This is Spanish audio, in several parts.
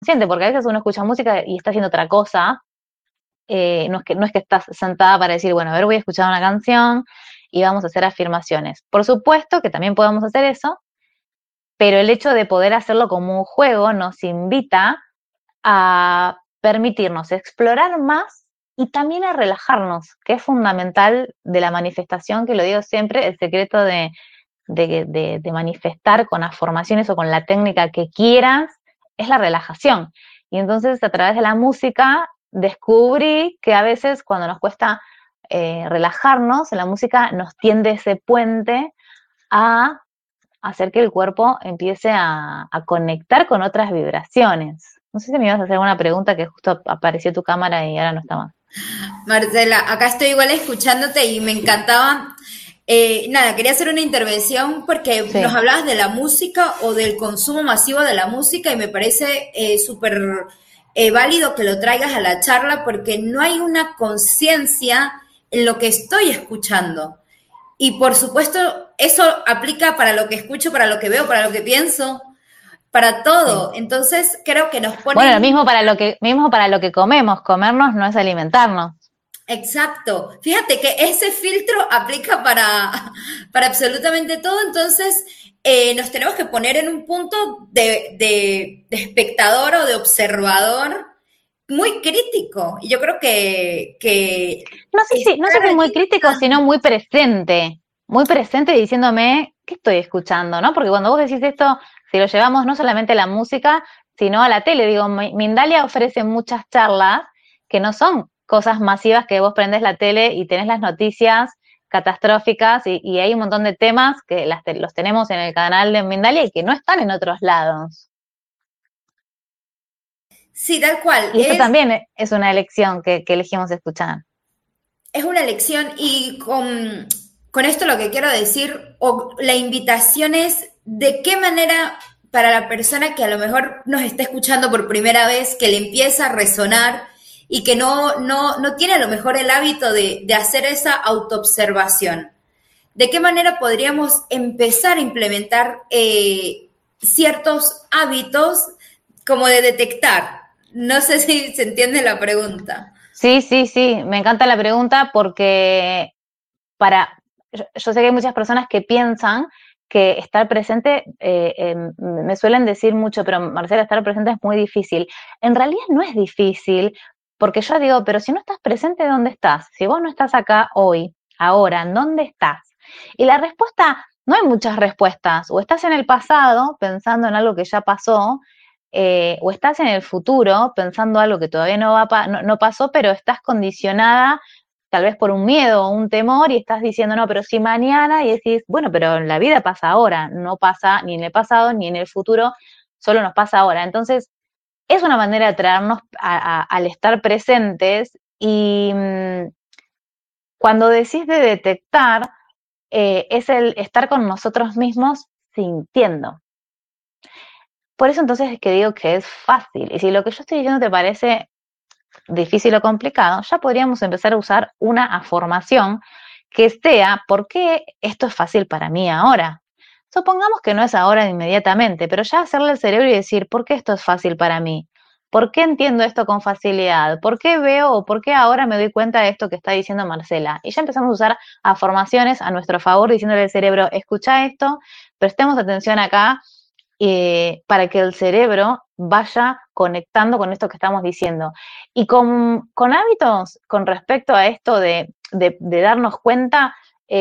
consciente, porque a veces uno escucha música y está haciendo otra cosa. No es que estás sentada para decir, bueno, a ver, voy a escuchar una canción y vamos a hacer afirmaciones. Por supuesto que también podemos hacer eso, pero el hecho de poder hacerlo como un juego nos invita a permitirnos explorar más y también a relajarnos, que es fundamental de la manifestación, que lo digo siempre, el secreto de manifestar con afirmaciones o con la técnica que quieras, es la relajación. Y entonces a través de la música descubrí que a veces cuando nos cuesta relajarnos, la música nos tiende ese puente a hacer que el cuerpo empiece a conectar con otras vibraciones. No sé si me ibas a hacer una pregunta que justo apareció tu cámara y ahora no está más. Marcela, acá estoy igual escuchándote y me encantaba. Nada, quería hacer una intervención porque nos Sí. hablabas de la música o del consumo masivo de la música y me parece súper válido que lo traigas a la charla porque no hay una conciencia en lo que estoy escuchando. Y por supuesto, eso aplica para lo que escucho, para lo que veo, para lo que pienso, para Sí. todo. Entonces, creo que nos Bueno, lo ponen. mismo para lo que comemos. Comernos no es alimentarnos. Exacto. Fíjate que ese filtro aplica para absolutamente todo, entonces nos tenemos que poner en un punto de espectador o de observador muy crítico. Y yo creo que No sé si estar muy allí. crítico, sino muy presente diciéndome, ¿qué estoy escuchando? ¿No? Porque cuando vos decís esto, si lo llevamos no solamente a la música, sino a la tele, digo, Mindalia ofrece muchas charlas que no son cosas masivas que vos prendés la tele y tenés las noticias catastróficas y hay un montón de temas que los tenemos en el canal de Mindalia y que no están en otros lados. Sí, tal cual. Y eso también es una elección que elegimos escuchar. Es una elección y con esto lo que quiero decir, o la invitación es de qué manera para la persona que a lo mejor nos está escuchando por primera vez, que le empieza a resonar y que no tiene a lo mejor el hábito de hacer esa autoobservación. ¿De qué manera podríamos empezar a implementar ciertos hábitos como de detectar? No sé si se entiende la pregunta. Sí, sí, sí, me encanta la pregunta porque yo sé que hay muchas personas que piensan que estar presente, me suelen decir mucho, pero Marcela, estar presente es muy difícil. En realidad no es difícil, porque yo digo, pero si no estás presente, ¿dónde estás? Si vos no estás acá hoy, ahora, ¿en dónde estás? Y la respuesta, no hay muchas respuestas, o estás en el pasado pensando en algo que ya pasó, o estás en el futuro pensando algo que todavía no pasó, pero estás condicionada tal vez por un miedo o un temor y estás diciendo, no, pero si mañana y decís, bueno, pero la vida pasa ahora, no pasa ni en el pasado ni en el futuro, solo nos pasa ahora. Entonces, es una manera de traernos al estar presentes y cuando decís de detectar, es el estar con nosotros mismos sintiendo. Por eso entonces es que digo que es fácil. Y si lo que yo estoy diciendo te parece difícil o complicado, ya podríamos empezar a usar una afirmación que sea, ¿por qué esto es fácil para mí ahora? Supongamos que no es ahora inmediatamente, pero ya hacerle al cerebro y decir, ¿por qué esto es fácil para mí? ¿Por qué entiendo esto con facilidad? ¿Por qué veo o por qué ahora me doy cuenta de esto que está diciendo Marcela? Y ya empezamos a usar afirmaciones a nuestro favor, diciéndole al cerebro, escucha esto, prestemos atención acá, para que el cerebro vaya conectando con esto que estamos diciendo. Y con hábitos con respecto a esto de darnos cuenta,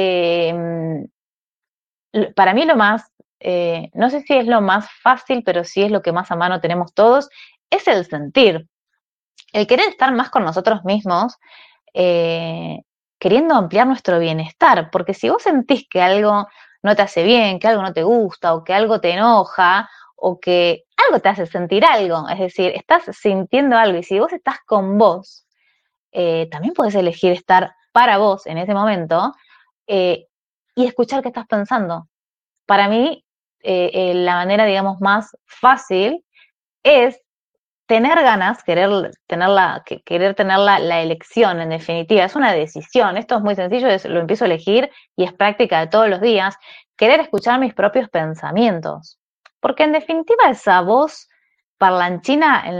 para mí lo más, no sé si es lo más fácil, pero sí es lo que más a mano tenemos todos, es el sentir. El querer estar más con nosotros mismos, eh, queriendo ampliar nuestro bienestar, porque si vos sentís que algo no te hace bien, que algo no te gusta, o que algo te enoja, o que algo te hace sentir algo, es decir, estás sintiendo algo, y si vos estás con vos, también podés elegir estar para vos en ese momento, eh, y escuchar qué estás pensando. Para mí, la manera, digamos, más fácil es tener ganas, querer tener la elección, en definitiva, es una decisión. Esto es muy sencillo, lo empiezo a elegir y es práctica de todos los días. Querer escuchar mis propios pensamientos. Porque en definitiva esa voz parlanchina